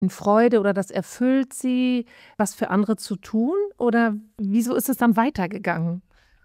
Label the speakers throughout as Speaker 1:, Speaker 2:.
Speaker 1: Freude oder das erfüllt Sie, was für andere zu tun? Oder wieso ist es dann weitergegangen?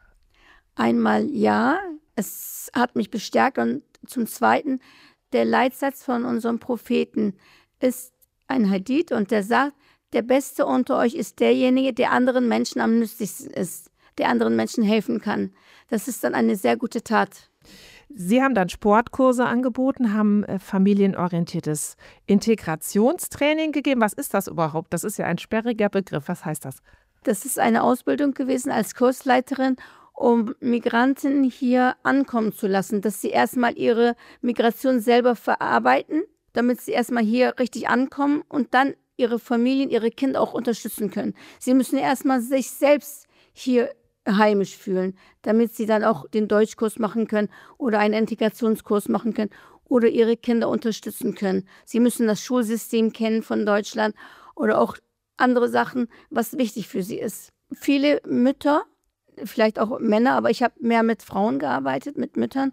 Speaker 2: Einmal ja, es hat mich bestärkt und zum Zweiten, der Leitsatz von unserem Propheten ist ein Hadith und der sagt: „Der Beste unter euch ist derjenige, der anderen Menschen am nützlichsten ist, der anderen Menschen helfen kann.“ Das ist dann eine sehr gute Tat.
Speaker 1: Sie haben dann Sportkurse angeboten, haben, familienorientiertes Integrationstraining gegeben. Was ist das überhaupt? Das ist ja ein sperriger Begriff. Was heißt das?
Speaker 2: Das ist eine Ausbildung gewesen als Kursleiterin, um Migranten hier ankommen zu lassen, dass sie erstmal ihre Migration selber verarbeiten, damit sie erstmal hier richtig ankommen und dann ihre Familien, ihre Kinder auch unterstützen können. Sie müssen erstmal sich selbst hier heimisch fühlen, damit sie dann auch den Deutschkurs machen können oder einen Integrationskurs machen können oder ihre Kinder unterstützen können. Sie müssen das Schulsystem kennen von Deutschland oder auch andere Sachen, was wichtig für sie ist. Viele Mütter, vielleicht auch Männer, aber ich habe mehr mit Frauen gearbeitet, mit Müttern,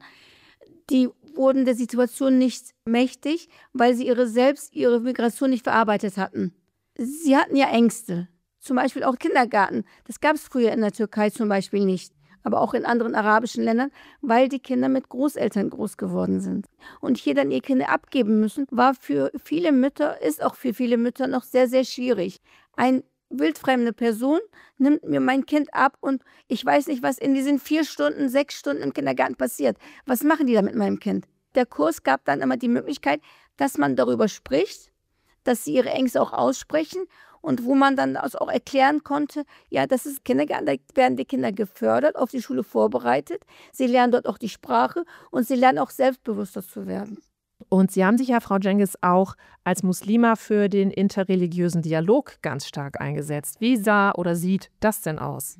Speaker 2: die wurden der Situation nicht mächtig, weil sie ihre Migration nicht verarbeitet hatten. Sie hatten ja Ängste, zum Beispiel auch Kindergarten. Das gab es früher in der Türkei zum Beispiel nicht, aber auch in anderen arabischen Ländern, weil die Kinder mit Großeltern groß geworden sind. Und hier dann ihre Kinder abgeben müssen, war für viele Mütter, ist auch für viele Mütter noch sehr, sehr schwierig. Eine wildfremde Person nimmt mir mein Kind ab und ich weiß nicht, was in diesen 4 Stunden, 6 Stunden im Kindergarten passiert. Was machen die da mit meinem Kind? Der Kurs gab dann immer die Möglichkeit, dass man darüber spricht, dass sie ihre Ängste auch aussprechen und wo man dann das auch erklären konnte, ja, das ist Kindergarten, da werden die Kinder gefördert, auf die Schule vorbereitet. Sie lernen dort auch die Sprache und sie lernen auch selbstbewusster zu werden.
Speaker 1: Und Sie haben sich ja, Frau Cengiz, auch als Muslima für den interreligiösen Dialog ganz stark eingesetzt. Wie sah oder sieht das denn aus?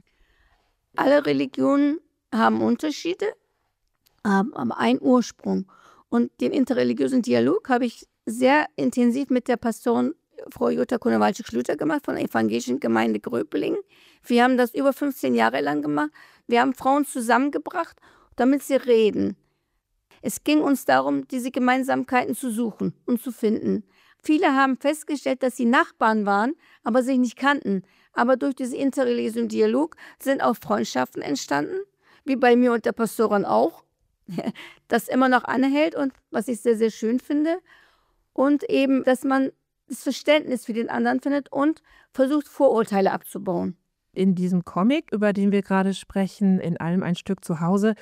Speaker 2: Alle Religionen haben Unterschiede, haben aber einen Ursprung. Und den interreligiösen Dialog habe ich sehr intensiv mit der Pastorin Frau Jutta Konowalczyk-Schlüter gemacht von der Evangelischen Gemeinde Gröpelingen. Wir haben das über 15 Jahre lang gemacht. Wir haben Frauen zusammengebracht, damit sie reden. Es ging uns darum, diese Gemeinsamkeiten zu suchen und zu finden. Viele haben festgestellt, dass sie Nachbarn waren, aber sich nicht kannten. Aber durch diesen interreligiösen Dialog sind auch Freundschaften entstanden, wie bei mir und der Pastorin auch, das immer noch anhält und was ich sehr, sehr schön finde. Und eben, dass man das Verständnis für den anderen findet und versucht, Vorurteile abzubauen.
Speaker 1: In diesem Comic, über den wir gerade sprechen, in allem ein Stück zu Hause,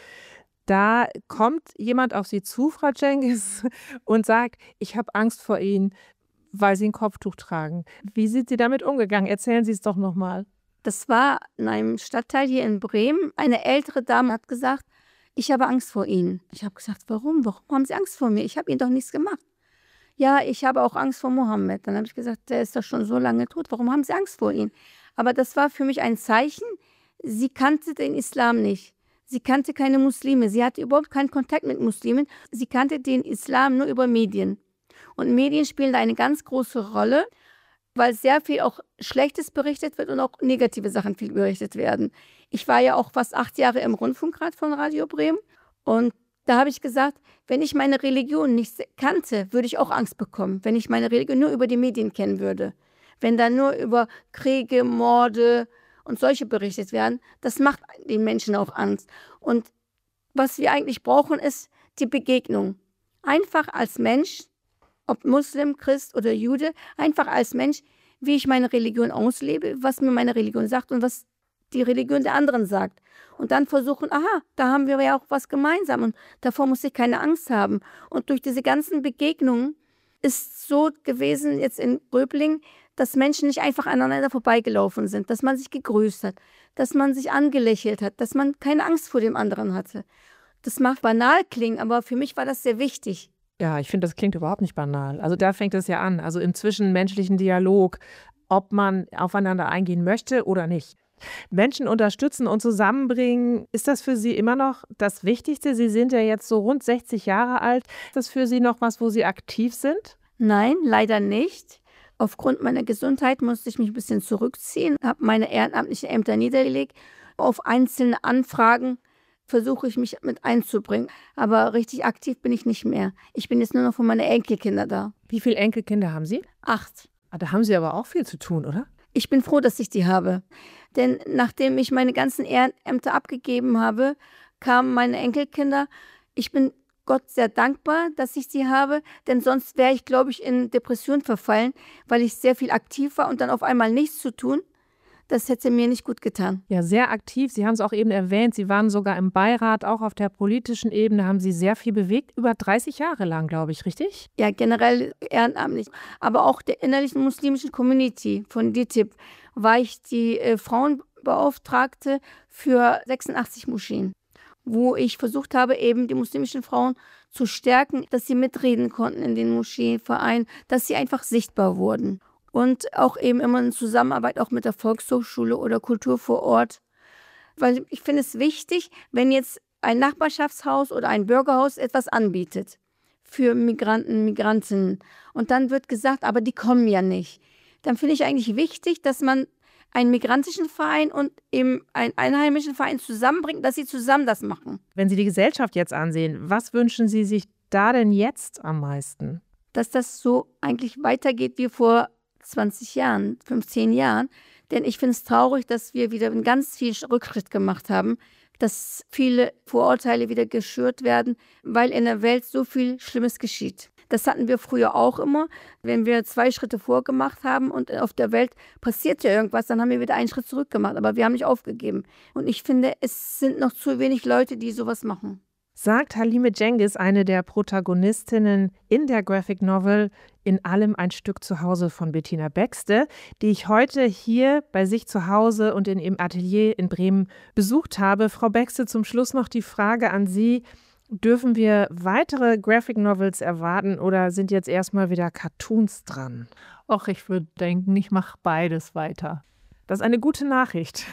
Speaker 1: da kommt jemand auf Sie zu, Frau Cengiz, und sagt: „Ich habe Angst vor Ihnen, weil Sie ein Kopftuch tragen.“ Wie sind Sie damit umgegangen? Erzählen Sie es doch noch mal.
Speaker 2: Das war in einem Stadtteil hier in Bremen. Eine ältere Dame hat gesagt: „Ich habe Angst vor Ihnen.“ Ich habe gesagt: „Warum? Warum haben Sie Angst vor mir? Ich habe Ihnen doch nichts gemacht.“ „Ja, ich habe auch Angst vor Mohammed.“ Dann habe ich gesagt: „Der ist doch schon so lange tot. Warum haben Sie Angst vor ihm?“ Aber das war für mich ein Zeichen, sie kannte den Islam nicht. Sie kannte keine Muslime. Sie hatte überhaupt keinen Kontakt mit Muslimen. Sie kannte den Islam nur über Medien. Und Medien spielen da eine ganz große Rolle, weil sehr viel auch Schlechtes berichtet wird und auch negative Sachen viel berichtet werden. Ich war ja auch fast 8 Jahre im Rundfunkrat von Radio Bremen und da habe ich gesagt, wenn ich meine Religion nicht kannte, würde ich auch Angst bekommen, wenn ich meine Religion nur über die Medien kennen würde. Wenn da nur über Kriege, Morde und solche berichtet werden, das macht den Menschen auch Angst. Und was wir eigentlich brauchen, ist die Begegnung. Einfach als Mensch, ob Muslim, Christ oder Jude, einfach als Mensch, wie ich meine Religion auslebe, was mir meine Religion sagt und was die Religion der anderen sagt. Und dann versuchen, aha, da haben wir ja auch was gemeinsam und davor muss ich keine Angst haben. Und durch diese ganzen Begegnungen ist so gewesen jetzt in Röbling, dass Menschen nicht einfach aneinander vorbeigelaufen sind, dass man sich gegrüßt hat, dass man sich angelächelt hat, dass man keine Angst vor dem anderen hatte. Das mag banal klingen, aber für mich war das sehr wichtig.
Speaker 1: Ja, ich finde, das klingt überhaupt nicht banal. Also, da fängt es ja an. Also, im zwischenmenschlichen Dialog, ob man aufeinander eingehen möchte oder nicht. Menschen unterstützen und zusammenbringen, ist das für Sie immer noch das Wichtigste? Sie sind ja jetzt so rund 60 Jahre alt. Ist das für Sie noch was, wo Sie aktiv sind?
Speaker 2: Nein, leider nicht. Aufgrund meiner Gesundheit musste ich mich ein bisschen zurückziehen, habe meine ehrenamtlichen Ämter niedergelegt. Auf einzelne Anfragen versuche ich mich mit einzubringen, aber richtig aktiv bin ich nicht mehr. Ich bin jetzt nur noch für meine Enkelkinder da.
Speaker 1: Wie viele Enkelkinder haben Sie?
Speaker 2: 8.
Speaker 1: Da haben Sie aber auch viel zu tun, oder?
Speaker 2: Ich bin froh, dass ich die habe. Denn nachdem ich meine ganzen Ehrenämter abgegeben habe, kamen meine Enkelkinder. Ich bin Gott sehr dankbar, dass ich sie habe, denn sonst wäre ich, glaube ich, in Depression verfallen, weil ich sehr viel aktiv war und dann auf einmal nichts zu tun. Das hätte mir nicht gut getan.
Speaker 1: Ja, sehr aktiv. Sie haben es auch eben erwähnt. Sie waren sogar im Beirat, auch auf der politischen Ebene haben Sie sehr viel bewegt. Über 30 Jahre lang, glaube ich, richtig?
Speaker 2: Ja, generell ehrenamtlich. Aber auch der innerlichen muslimischen Community von DITIB war ich die Frauenbeauftragte für 86 Moscheen, wo ich versucht habe, eben die muslimischen Frauen zu stärken, dass sie mitreden konnten in den Moscheenvereinen, dass sie einfach sichtbar wurden. Und auch eben immer in Zusammenarbeit auch mit der Volkshochschule oder Kultur vor Ort. Weil ich finde es wichtig, wenn jetzt ein Nachbarschaftshaus oder ein Bürgerhaus etwas anbietet für Migranten, Migrantinnen und dann wird gesagt, aber die kommen ja nicht. Dann finde ich eigentlich wichtig, dass man einen migrantischen Verein und eben einen einheimischen Verein zusammenbringt, dass sie zusammen das machen.
Speaker 1: Wenn Sie die Gesellschaft jetzt ansehen, was wünschen Sie sich da denn jetzt am meisten?
Speaker 2: Dass das so eigentlich weitergeht wie vor 20 Jahren, 15 Jahren. Denn ich finde es traurig, dass wir wieder ganz viel Rückschritt gemacht haben, dass viele Vorurteile wieder geschürt werden, weil in der Welt so viel Schlimmes geschieht. Das hatten wir früher auch immer. Wenn wir 2 Schritte vorgemacht haben und auf der Welt passiert ja irgendwas, dann haben wir wieder einen Schritt zurück gemacht. Aber wir haben nicht aufgegeben. Und ich finde, es sind noch zu wenig Leute, die sowas machen.
Speaker 1: Sagt Halime Cengiz, eine der Protagonistinnen in der Graphic Novel In allem ein Stück zu Hause von Bettina Baxte, die ich heute hier bei sich zu Hause und in ihrem Atelier in Bremen besucht habe. Frau Baxte, zum Schluss noch die Frage an Sie. Dürfen wir weitere Graphic Novels erwarten oder sind jetzt erstmal wieder Cartoons dran?
Speaker 3: Och, ich würde denken, ich mache beides weiter.
Speaker 1: Das ist eine gute Nachricht.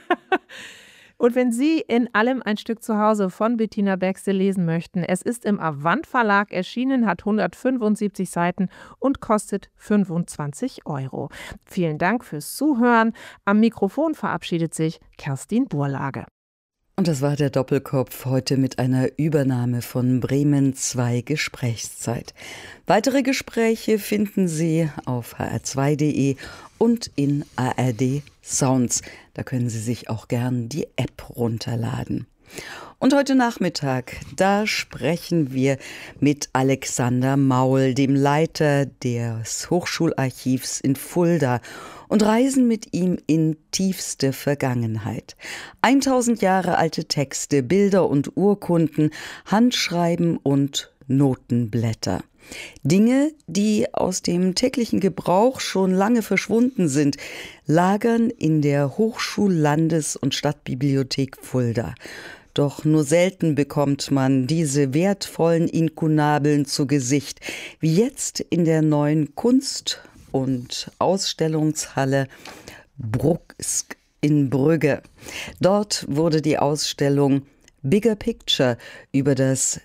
Speaker 1: Und wenn Sie In allem ein Stück zu Hause von Bettina Baxte lesen möchten, es ist im Avant Verlag erschienen, hat 175 Seiten und kostet 25 €. Vielen Dank fürs Zuhören. Am Mikrofon verabschiedet sich Kerstin Burlage.
Speaker 4: Und das war der Doppelkopf heute mit einer Übernahme von Bremen 2 Gesprächszeit. Weitere Gespräche finden Sie auf hr2.de und in ARD Sounds. Da können Sie sich auch gern die App runterladen. Und heute Nachmittag, da sprechen wir mit Alexander Maul, dem Leiter des Hochschularchivs in Fulda, und reisen mit ihm in tiefste Vergangenheit. 1000 Jahre alte Texte, Bilder und Urkunden, Handschreiben und Notenblätter. Dinge, die aus dem täglichen Gebrauch schon lange verschwunden sind, lagern in der Hochschul-Landes- und Stadtbibliothek Fulda. Doch nur selten bekommt man diese wertvollen Inkunabeln zu Gesicht, wie jetzt in der neuen Kunst- und Ausstellungshalle Brucksk in Brügge. Dort wurde die Ausstellung Bigger Picture über das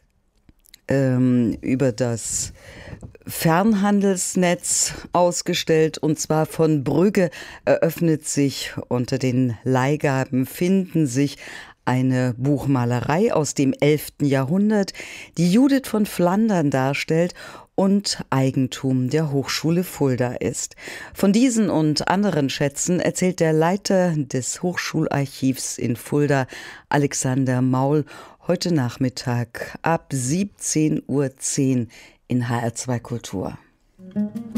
Speaker 4: Fernhandelsnetz ausgestellt, und zwar von Brügge eröffnet sich unter den Leihgaben finden sich eine Buchmalerei aus dem 11. Jahrhundert, die Judith von Flandern darstellt und Eigentum der Hochschule Fulda ist. Von diesen und anderen Schätzen erzählt der Leiter des Hochschularchivs in Fulda, Alexander Maul, heute Nachmittag ab 17:10 Uhr in HR2 Kultur.